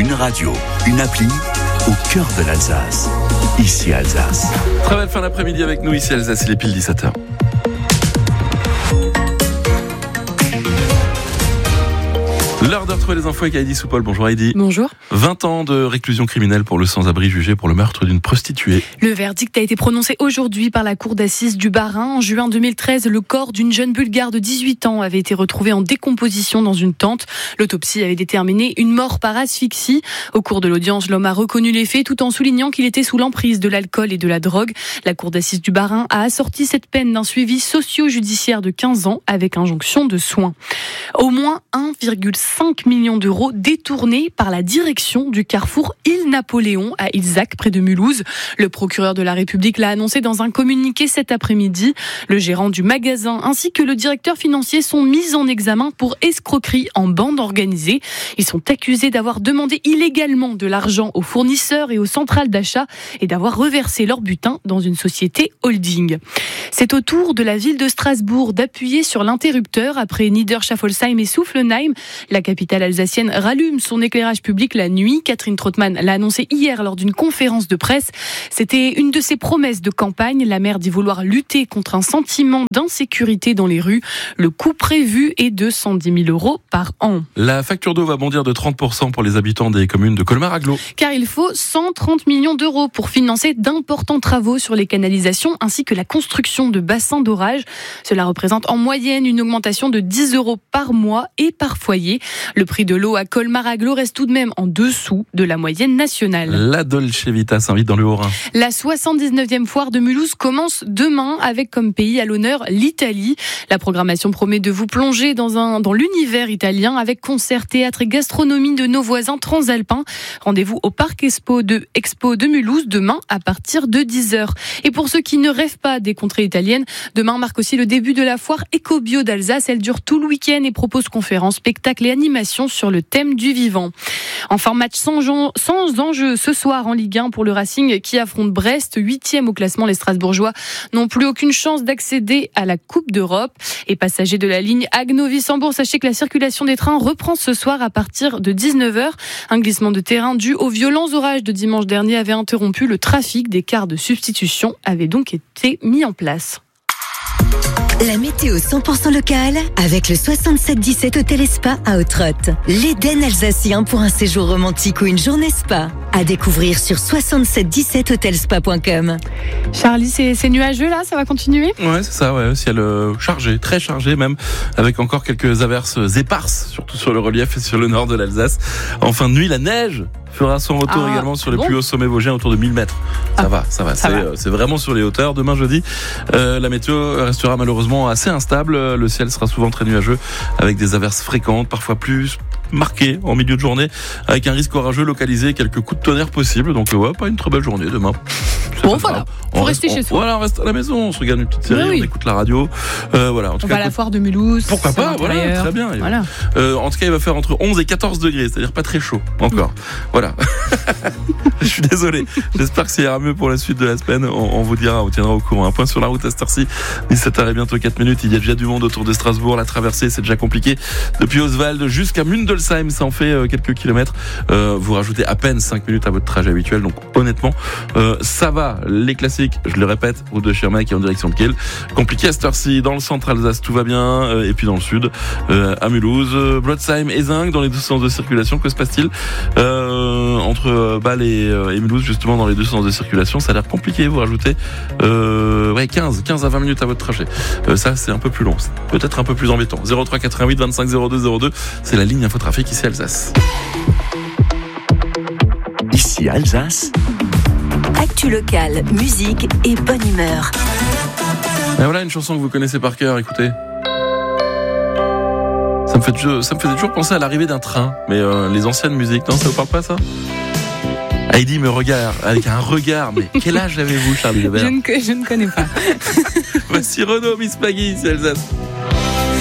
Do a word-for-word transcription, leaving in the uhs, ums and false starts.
Une radio, une appli au cœur de l'Alsace. Ici Alsace. Très belle fin d'après-midi avec nous, ici Alsace, il est pile dix-sept heures. L'heure de retrouver les infos avec Heidi Soupol. Bonjour Heidi. Bonjour. vingt ans de réclusion criminelle pour le sans-abri jugé pour le meurtre d'une prostituée. Le verdict a été prononcé aujourd'hui par la cour d'assises du Bas-Rhin. En juin deux mille treize, le corps d'une jeune Bulgare de dix-huit ans avait été retrouvé en décomposition dans une tente. L'autopsie avait déterminé une mort par asphyxie. Au cours de l'audience, l'homme a reconnu les faits tout en soulignant qu'il était sous l'emprise de l'alcool et de la drogue. La cour d'assises du Bas-Rhin a assorti cette peine d'un suivi socio-judiciaire de quinze ans avec injonction de soins. Au moins un virgule cinq millions d'euros détournés par la direction du carrefour Île-Napoléon à Ilzac, près de Mulhouse. Le procureur de la République l'a annoncé dans un communiqué cet après-midi. Le gérant du magasin ainsi que le directeur financier sont mis en examen pour escroquerie en bande organisée. Ils sont accusés d'avoir demandé illégalement de l'argent aux fournisseurs et aux centrales d'achat et d'avoir reversé leur butin dans une société holding. C'est au tour de la ville de Strasbourg d'appuyer sur l'interrupteur après Niederschaffolsheim et Soufflenheim. La capitale alsacienne rallume son éclairage public la nuit. Catherine Trottmann l'a annoncé hier lors d'une conférence de presse. C'était une de ses promesses de campagne. La maire dit vouloir lutter contre un sentiment d'insécurité dans les rues. Le coût prévu est de cent dix mille euros par an. La facture d'eau va bondir de trente pour cent pour les habitants des communes de Colmar-Aglo. Car il faut cent trente millions d'euros pour financer d'importants travaux sur les canalisations ainsi que la construction de bassins d'orage. Cela représente en moyenne une augmentation de dix euros par mois et par foyer. Le prix de l'eau à Colmar-Aglo reste tout de même en dessous de la moyenne nationale. La Dolce Vita s'invite dans le Haut-Rhin. La soixante-dix-neuvième foire de Mulhouse commence demain avec comme pays à l'honneur l'Italie. La programmation promet de vous plonger dans, un, dans l'univers italien avec concerts, théâtre et gastronomie de nos voisins transalpins. Rendez-vous au Parc Expo de, Expo de Mulhouse demain à partir de dix heures. Et pour ceux qui ne rêvent pas des contrées italiennes, demain marque aussi le début de la foire Ecobio d'Alsace. Elle dure tout le week-end et propose conférences, spectacles et animations sur le thème du vivant. Enfin, match sans, sans enjeu ce soir en Ligue un pour le Racing qui affronte Brest. Huitième au classement, les Strasbourgeois n'ont plus aucune chance d'accéder à la Coupe d'Europe. Et passagers de la ligne Haguenau-Wissembourg, sachez que la circulation des trains reprend ce soir à partir de dix-neuf heures. Un glissement de terrain dû aux violents orages de dimanche dernier avait interrompu le trafic. Des cars de substitution avaient donc été mis en place. La météo cent pour cent locale avec le soixante-sept dix-sept Hôtel et Spa à Autrotte. L'Éden alsacien pour un séjour romantique ou une journée spa. À découvrir sur soixante-sept dix-sept hôtelspa point com. Charlie, c'est, c'est nuageux là, ça va continuer ? Ouais, c'est ça, ouais, ciel euh, chargé, très chargé même, avec encore quelques averses éparses, surtout sur le relief et sur le nord de l'Alsace. En fin de nuit, la neige fera son retour ah, également sur les bon plus hauts sommets vosgiens, autour de mille mètres. Ça ah, va, ça va, ça c'est, va. Euh, c'est vraiment sur les hauteurs. Demain jeudi, euh, la météo restera malheureusement assez instable. Le ciel sera souvent très nuageux, avec des averses fréquentes, parfois plus marquées en milieu de journée, avec un risque orageux localisé et quelques coups de tonnerre possibles. Donc ouais, pas une très belle journée demain. C'est bon voilà, on faut rester on, chez soi. Voilà, on reste à la maison, on se regarde une petite série, oui, oui. on écoute la radio. Euh, voilà, en tout on cas, va à la foire de Mulhouse. Pourquoi pas, voilà, très bien. Voilà. Euh, en tout cas, il va faire entre onze et quatorze degrés, c'est-à-dire pas très chaud encore. Mmh. Voilà. Je suis désolé. J'espère que ça ira mieux pour la suite de la semaine. On, on vous dira, on vous tiendra au courant. Un point sur la route à cette heure-ci. dix-sept heures et bientôt quatre minutes. Il y a déjà du monde autour de Strasbourg. La traversée, c'est déjà compliqué. Depuis Oswald jusqu'à Mundelsheim, ça en fait euh, quelques kilomètres. Euh, vous rajoutez à peine cinq minutes à votre trajet habituel. Donc, honnêtement, euh, ça va. Les classiques, je le répète, route de Schirmeck et en direction de Kiel. Compliqué à cette heure-ci. Dans le centre Alsace, tout va bien. Euh, et puis dans le sud, euh, à Mulhouse, euh, Blotzheim et Zinc, dans les deux sens de circulation. Que se passe-t-il euh, entre euh, Bâle et, euh, et Mulhouse, justement, dans les deux sens de circulation? Ça a l'air compliqué. Vous rajoutez euh, ouais, quinze à vingt minutes à votre trajet. Euh, ça, c'est un peu plus long. C'est peut-être un peu plus embêtant. zéro trois quatre-vingt-huit vingt-cinq zéro deux zéro deux. C'est la ligne Infotrafic ici Alsace. Ici Alsace. Actu locale, musique et bonne humeur. Et voilà une chanson que vous connaissez par cœur, écoutez. Ça me fait, ça me fait toujours penser à l'arrivée d'un train, mais euh, les anciennes musiques, non, ça vous parle pas ça? Heidi me regarde avec un regard, mais quel âge avez-vous, Charlie Lebert? je ne, je ne connais pas. Voici Renaud, Miss Paggy, c'est Alsace.